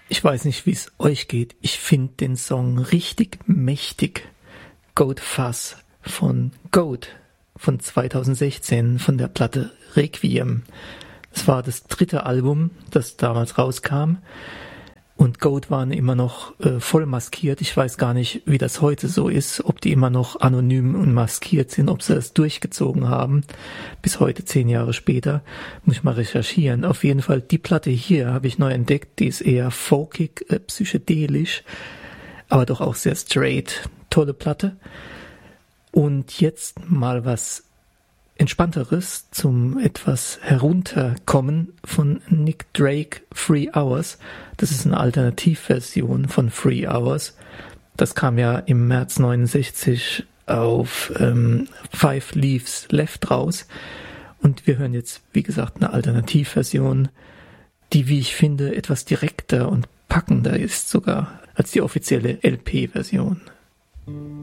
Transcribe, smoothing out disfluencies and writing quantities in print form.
Ich weiß nicht, wie es euch geht. Ich finde den Song richtig mächtig. Goat Fuzz von Goat von 2016 von der Platte Requiem. Es war das 3. Album, das damals rauskam. Und Goat waren immer noch voll maskiert. Ich weiß gar nicht, wie das heute so ist, ob die immer noch anonym und maskiert sind, ob sie das durchgezogen haben. Bis heute, 10 Jahre später, muss ich mal recherchieren. Auf jeden Fall, die Platte hier habe ich neu entdeckt. Die ist eher folkig, psychedelisch, aber doch auch sehr straight. Tolle Platte. Und jetzt mal was Entspannteres zum etwas Herunterkommen von Nick Drake, 3 Hours. Das ist eine Alternativversion von 3 Hours. Das kam ja im März 69 auf 5 Leaves Left raus. Und wir hören jetzt, wie gesagt, eine Alternativversion, die, wie ich finde, etwas direkter und packender ist sogar als die offizielle LP-Version.